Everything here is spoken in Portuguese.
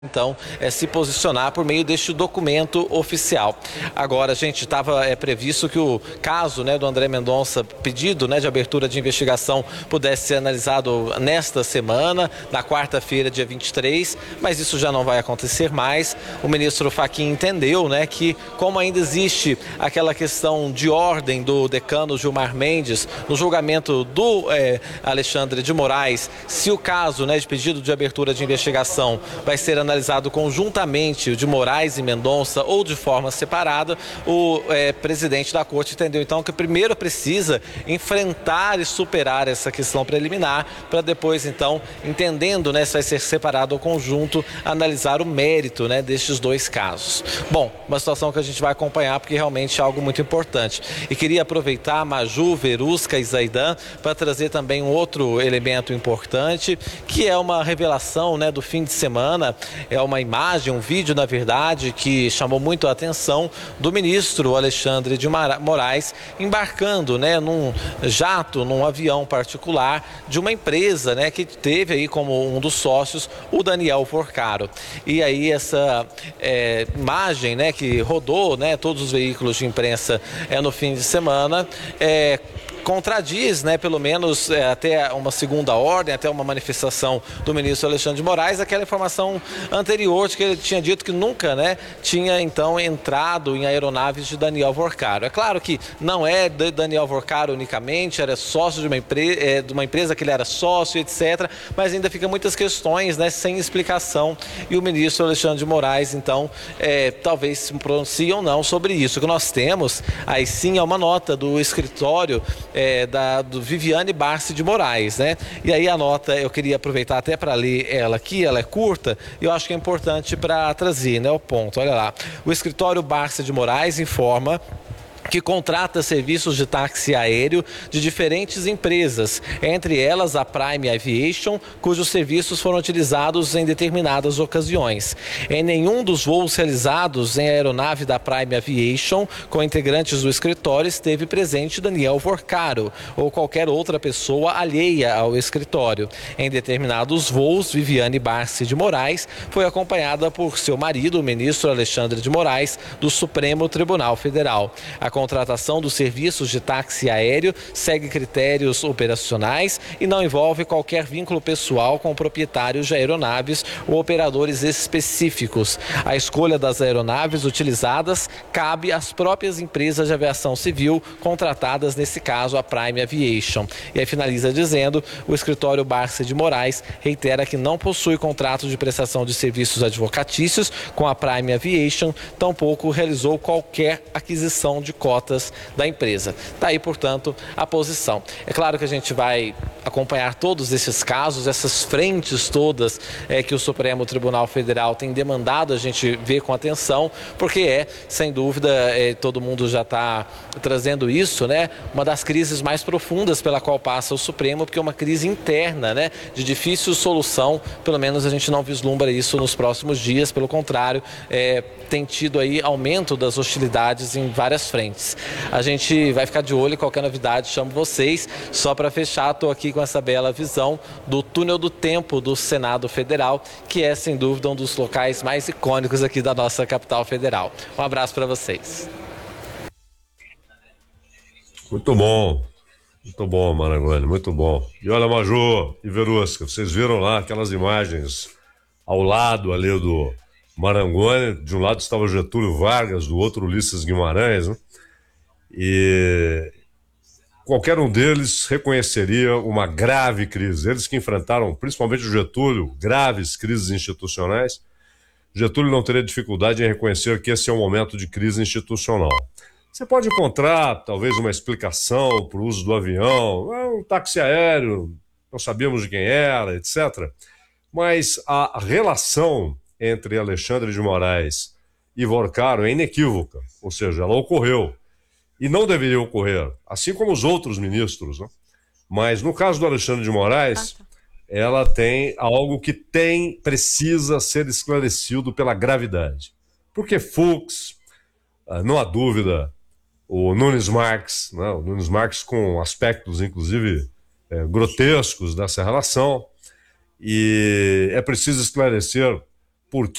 Então, se posicionar por meio deste documento oficial. Agora, gente, estava previsto que o caso, do André Mendonça, pedido, de abertura de investigação, pudesse ser analisado nesta semana, na quarta-feira, dia 23, mas isso já não vai acontecer mais. O ministro Fachin entendeu, que como ainda existe aquela questão de ordem do decano Gilmar Mendes no julgamento do Alexandre de Moraes, se o caso, de pedido de abertura de investigação vai ser analisado conjuntamente, o de Moraes e Mendonça, ou de forma separada, o presidente da corte entendeu então que primeiro precisa enfrentar e superar essa questão preliminar, para depois então, entendendo se vai ser separado ou conjunto, analisar o mérito destes dois casos. Bom, uma situação que a gente vai acompanhar porque realmente é algo muito importante. E queria aproveitar Maju, Verusca e Zaidan para trazer também um outro elemento importante, que é uma revelação do fim de semana. É uma imagem, um vídeo, na verdade, que chamou muito a atenção do ministro Alexandre de Moraes embarcando, num jato, num avião particular de uma empresa, que teve aí como um dos sócios o Daniel Porcaro. E aí essa imagem, que rodou, todos os veículos de imprensa no fim de semana, contradiz, pelo menos até uma segunda ordem, até uma manifestação do ministro Alexandre de Moraes, aquela informação anterior de que ele tinha dito que nunca, tinha então entrado em aeronaves de Daniel Porcaro. É claro que não é de Daniel Porcaro unicamente, era sócio de uma empresa que ele era sócio, etc., mas ainda fica muitas questões, sem explicação, e o ministro Alexandre de Moraes, então, talvez se pronuncie ou não sobre isso. O que nós temos, aí sim, é uma nota do escritório do Viviane Barsi de Moraes, E aí a nota, eu queria aproveitar até para ler ela aqui, ela é curta, e eu acho que é importante para trazer, o ponto. Olha lá. O escritório Barsi de Moraes informa que contrata serviços de táxi aéreo de diferentes empresas, entre elas a Prime Aviation, cujos serviços foram utilizados em determinadas ocasiões. Em nenhum dos voos realizados em aeronave da Prime Aviation, com integrantes do escritório, esteve presente Daniel Porcaro ou qualquer outra pessoa alheia ao escritório. Em determinados voos, Viviane Barsi de Moraes foi acompanhada por seu marido, o ministro Alexandre de Moraes, do Supremo Tribunal Federal. A contratação dos serviços de táxi aéreo segue critérios operacionais e não envolve qualquer vínculo pessoal com proprietários de aeronaves ou operadores específicos. A escolha das aeronaves utilizadas cabe às próprias empresas de aviação civil contratadas, nesse caso a Prime Aviation. E aí finaliza dizendo: o escritório Barsi de Moraes reitera que não possui contrato de prestação de serviços advocatícios com a Prime Aviation, tampouco realizou qualquer aquisição de cotas da empresa. Está aí, portanto, a posição. É claro que a gente vai acompanhar todos esses casos, essas frentes todas que o Supremo Tribunal Federal tem demandado a gente ver com atenção, porque sem dúvida, todo mundo já está trazendo isso, uma das crises mais profundas pela qual passa o Supremo, porque é uma crise interna, de difícil solução. Pelo menos a gente não vislumbra isso nos próximos dias, pelo contrário, tem tido aí aumento das hostilidades em várias frentes. A gente vai ficar de olho em qualquer novidade, chamo vocês. Só para fechar, estou aqui com essa bela visão do túnel do tempo do Senado Federal, que é sem dúvida um dos locais mais icônicos aqui da nossa capital federal. Um abraço para vocês. Muito bom, Marangoni, muito bom. E olha, Maju e Verusca, vocês viram lá aquelas imagens ao lado ali do Marangoni? De um lado estava Getúlio Vargas, do outro Ulisses Guimarães, E qualquer um deles reconheceria uma grave crise. Eles que enfrentaram, principalmente o Getúlio, graves crises institucionais. Getúlio não teria dificuldade em reconhecer que esse é um momento de crise institucional. Você pode encontrar, talvez, uma explicação para o uso do avião, um táxi aéreo, não sabíamos de quem era, etc. Mas a relação entre Alexandre de Moraes e Porcaro é inequívoca, ou seja, ela ocorreu. E não deveria ocorrer, assim como os outros ministros. Mas no caso do Alexandre de Moraes, ela tem algo que precisa ser esclarecido pela gravidade. Porque Fux, não há dúvida, o Nunes Marques, o Nunes Marques com aspectos, inclusive, grotescos dessa relação, e é preciso esclarecer por